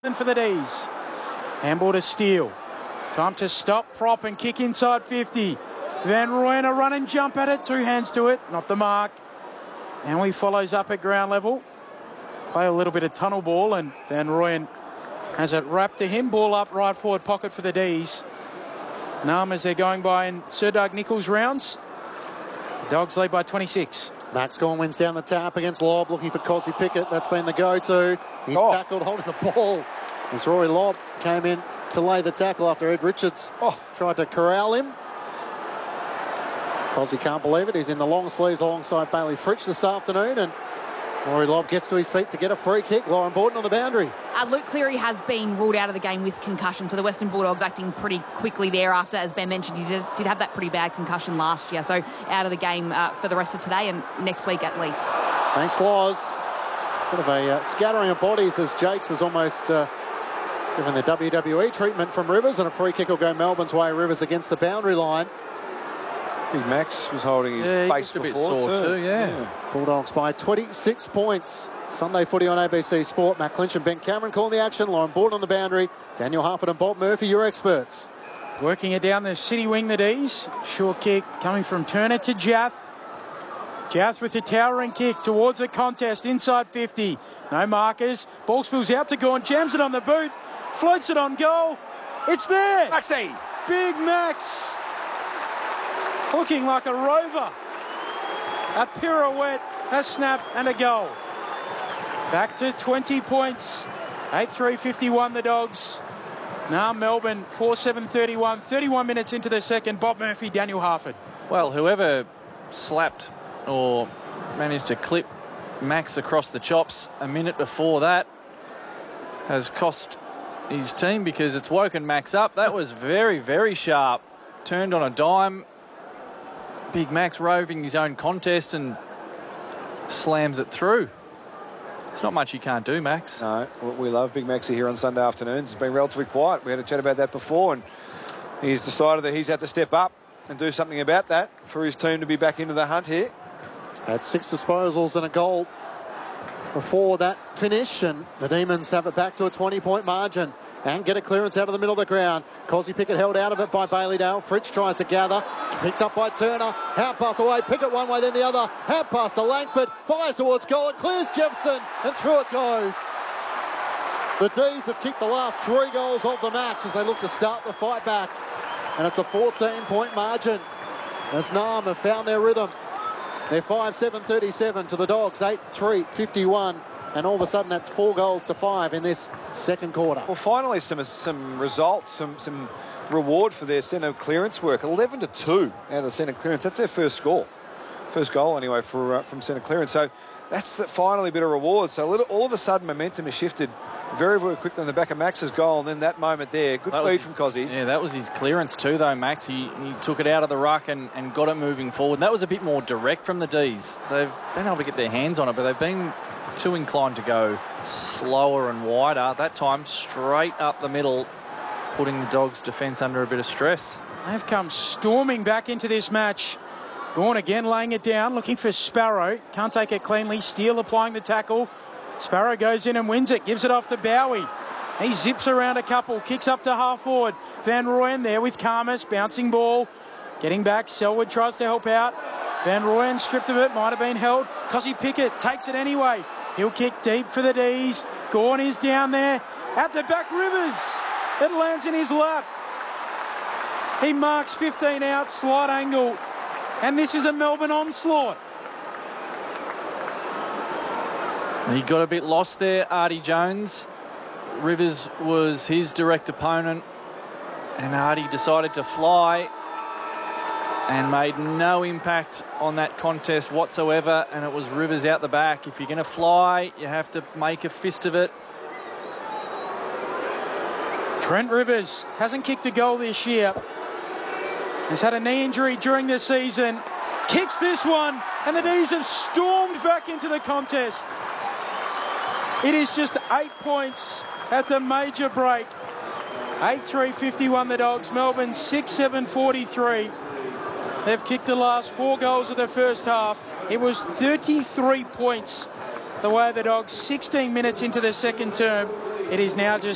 for the D's. Handball to Steele. Time to stop, prop and kick inside 50. Van Rooyen a run and jump at it. 2 hands to it, not the mark. And he follows up at ground level. Play a little bit of tunnel ball and Van Rooyen has it wrapped to him. Ball up right forward pocket for the D's. Nam as they're going by in Sir Doug Nicholls rounds. The Dogs lead by 26. Max Gawn wins down the tap against Lobb, looking for Cosy Pickett. That's been the go-to. He's tackled, holding the ball. As Rory Lobb came in to lay the tackle after Ed Richards tried to corral him. Cosy can't believe it. He's in the long sleeves alongside Bailey Fritsch this afternoon, and Rory Lobb gets to his feet to get a free kick. Lauren Borden on the boundary. Luke Cleary has been ruled out of the game with concussion, so the Western Bulldogs acting pretty quickly thereafter. As Ben mentioned, he did have that pretty bad concussion last year, so out of the game for the rest of today and next week at least. Thanks, Loz. Bit of a scattering of bodies as Jakes has almost given the WWE treatment from Rivers, and a free kick will go Melbourne's way. Rivers against the boundary line. Big Max was holding his face a bit sore too, yeah. Bulldogs by 26 points. Sunday footy on ABC Sport. Matt Clinch and Ben Cameron calling the action. Lauren Borden on the boundary. Daniel Harford and Bob Murphy, your experts. Working it down the city wing, the D's. Short kick coming from Turner to Jath. Jath with the towering kick towards the contest inside 50. No markers. Ball spills out to Gawn. Jams it on the boot. Floats it on goal. It's there. Maxie. Big Max. Looking like a rover. A pirouette, a snap and a goal. Back to 20 points. 8-3-51 the Dogs. Now Melbourne 4-7-31. 31 minutes into the second. Bob Murphy, Daniel Harford. Well, whoever slapped or managed to clip Max across the chops a minute before that has cost his team, because it's woken Max up. That was very, very sharp. Turned on a dime. Big Max roving his own contest and slams it through. It's not much you can't do, Max. No, we love Big Maxie here on Sunday afternoons. It's been relatively quiet. We had a chat about that before, and he's decided that he's had to step up and do something about that for his team to be back into the hunt here. Had 6 disposals and a goal before that finish, and the Demons have it back to a 20-point margin and get a clearance out of the middle of the ground. Cosy Pickett held out of it by Bailey Dale. Fritsch tries to gather. Picked up by Turner. Hand pass away. Pickett one way, then the other. Hand pass to Langford. Fires towards goal. It clears Jefferson, and through it goes. The D's have kicked the last 3 goals of the match as they look to start the fight back. And it's a 14-point margin as Nam have found their rhythm. They're 5-7-37 to the Dogs, 8-3-51. And all of a sudden, that's 4 goals to 5 in this second quarter. Well, finally, some results, some reward for their centre clearance work. 11-2 out of centre clearance. That's their first score. First goal, anyway, from centre clearance. So that's finally a bit of reward. So all of a sudden, momentum has shifted very, very quickly on the back of Max's goal. And then that moment there, good feed from Cozzy. Yeah, that was his clearance too, though, Max. He took it out of the ruck and got it moving forward. That was a bit more direct from the D's. They've been able to get their hands on it, but they've been too inclined to go slower and wider. That time, straight up the middle, putting the Dogs' defence under a bit of stress. They've come storming back into this match. Gawn again laying it down, looking for Sparrow. Can't take it cleanly. Steele applying the tackle. Sparrow goes in and wins it. Gives it off to Bowie. He zips around a couple. Kicks up to half forward. Van Rooyen there with Karmas. Bouncing ball. Getting back. Selwood tries to help out. Van Rooyen stripped of it. Might have been held. Cosy Pickett takes it anyway. He'll kick deep for the D's. Gawn is down there. At the back, Rivers. It lands in his lap. He marks 15 out, slight angle. And this is a Melbourne onslaught. He got a bit lost there, Artie Jones. Rivers was his direct opponent, and Artie decided to fly and made no impact on that contest whatsoever, and it was Rivers out the back. If you're going to fly, you have to make a fist of it. Trent Rivers hasn't kicked a goal this year. He's had a knee injury during the season. Kicks this one, and the D's have stormed back into the contest. It is just 8 points at the major break. 8-3-51 the Dogs. Melbourne 6-7-43. They've kicked the last 4 goals of the first half. It was 33 points the way of the Dogs. 16 minutes into the second term. It is now just